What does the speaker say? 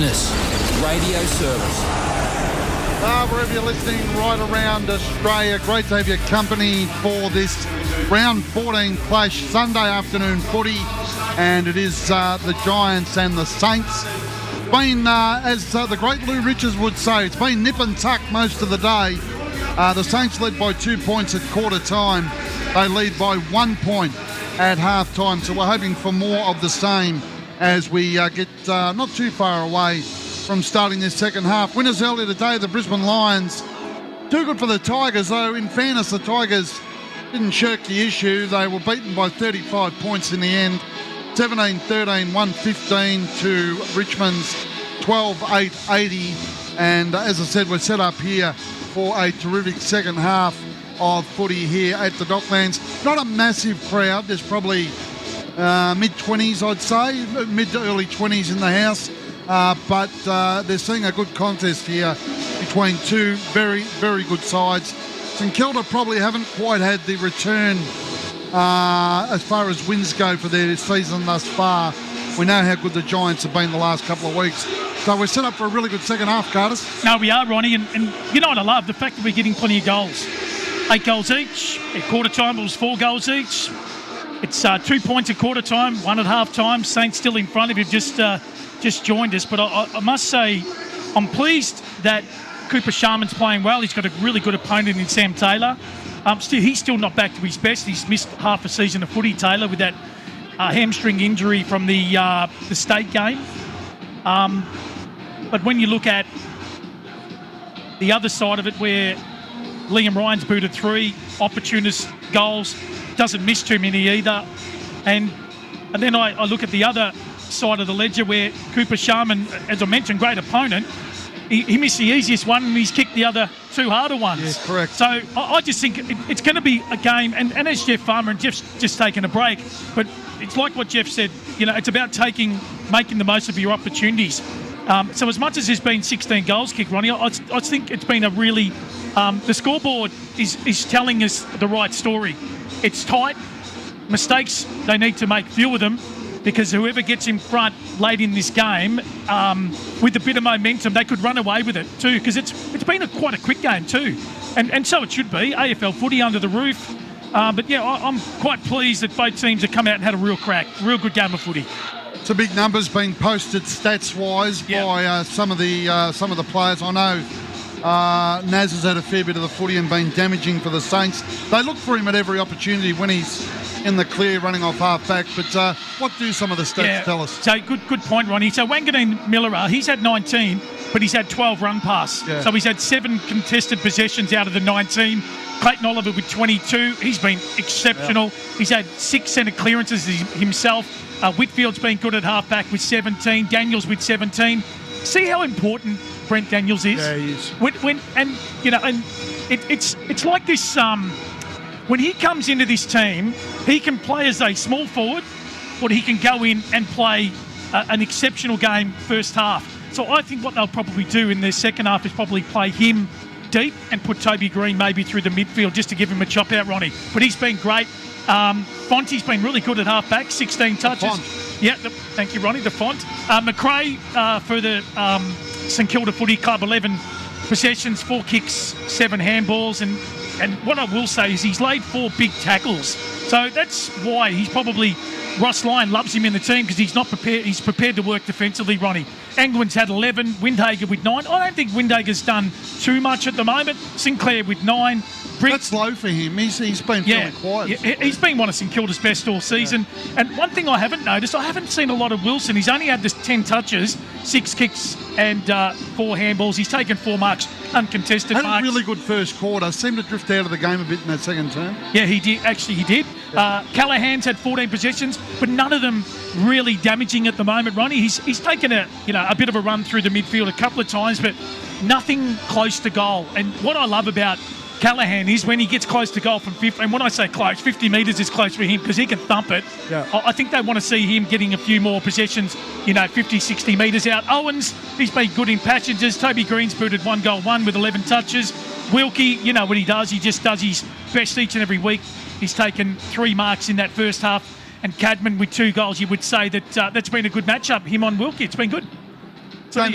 Optus Radio Service. Wherever you're listening right around Australia, great to have your company for this round 14 clash, Sunday afternoon footy, and it is the Giants and the Saints. It's been, as the great Lou Richards would say, it's been nip and tuck most of the day. The Saints led by 2 points at quarter time. They lead by 1 point at half time, so we're hoping for more of the same as we get not too far away from starting this second half. Winners earlier today, the Brisbane Lions. Too good for the Tigers, though. In fairness, the Tigers didn't shirk the issue. They were beaten by 35 points in the end. 17-13, 115 to Richmond's 12-8-80. And as I said, we're set up here for a terrific second half of footy here at the Docklands. Not a massive crowd. There's probably mid-20s, I'd say, mid to early 20s in the house. But they're seeing a good contest here between two very, very good sides. St Kilda probably haven't quite had the return as far as wins go for their season thus far. We know how good the Giants have been the last couple of weeks. So we're set up for a really good second half, Curtis. No, we are, Ronnie. And you know what I love? The fact that we're getting plenty of goals. 8 goals each. At quarter time, it was 4 goals each. It's 2 points at quarter time, 1 at half time. Saints still in front of you, just joined us. But I must say, I'm pleased that Cooper Sharman's playing well. He's got a really good opponent in Sam Taylor. He's still not back to his best. He's missed half a season of footy, Taylor, with that hamstring injury from the state game. But when you look at the other side of it, where Liam Ryan's booted 3 opportunist goals, doesn't miss too many either. And then I look at the other side of the ledger where Cooper Sharman, as I mentioned, great opponent. He missed the easiest one and he's kicked the other 2 harder ones. Yes, correct. So I just think it's going to be a game, and as Jeff Farmer, and Jeff's just taken a break, but it's like what Jeff said, it's about making the most of your opportunities. So as much as there's been 16 goals kicked, Ronnie, I think it's been a really... the scoreboard is telling us the right story. It's tight. Mistakes, they need to make few of them, because whoever gets in front late in this game, with a bit of momentum, they could run away with it too, because it's been quite a quick game too. And so it should be. AFL footy under the roof. But yeah, I'm quite pleased that both teams have come out and had a real crack. Real good game of footy. Some big numbers being posted stats-wise by some of the players. I know Naz has had a fair bit of the footy and been damaging for the Saints. They look for him at every opportunity when he's in the clear running off half-back. But what do some of the stats tell us? So good point, Ronnie. So Wanganeen Miller, he's had 19, but he's had 12 run pass. Yeah. So he's had 7 contested possessions out of the 19. Clayton Oliver with 22. He's been exceptional. Yeah. He's had 6 centre clearances himself. Whitfield's been good at half-back with 17. Daniels with 17. See how important Brent Daniels is? Yeah, he is. It's like this... when he comes into this team, he can play as a small forward, or he can go in and play an exceptional game first half. So I think what they'll probably do in their second half is probably play him deep and put Toby Green maybe through the midfield just to give him a chop out, Ronnie. But he's been great. Fonte's been really good at half-back, 16 touches. Thank you, Ronnie, the Font. McRae for the St Kilda Footy Club, 11 possessions, 4 kicks, 7 handballs, and what I will say is he's laid 4 big tackles. So that's why he's probably... Ross Lyon loves him in the team because he's not prepared. He's prepared to work defensively, Ronnie. Angwin's had 11, Windhager with 9. I don't think Windhager's done too much at the moment. Sinclair with 9. That's low for him. He's been fairly quiet. Yeah, he's been one of St Kilda's best all season. Yeah. And one thing I haven't noticed, I haven't seen a lot of Wilson. He's only had this 10 touches, 6 kicks and 4 handballs. He's taken 4 marks, uncontested marks. Had a really good first quarter. Seemed to drift out of the game a bit in that second term. Yeah, he did. Actually, he did. Yeah. Callahan's had 14 possessions, but none of them really damaging at the moment, Ronnie. He's taken a bit of a run through the midfield a couple of times, but nothing close to goal. And what I love about Callahan is when he gets close to goal from 50, and when I say close, 50 metres is close for him because he can thump it. Yeah. I think they want to see him getting a few more possessions, 50, 60 metres out. Owens, he's been good in passages. Toby Green's booted 1 goal, 1 with 11 touches. Wilkie, you know what he does. He just does his best each and every week. He's taken 3 marks in that first half. And Cadman with 2 goals, you would say that that's been a good matchup, him on Wilkie. It's been good.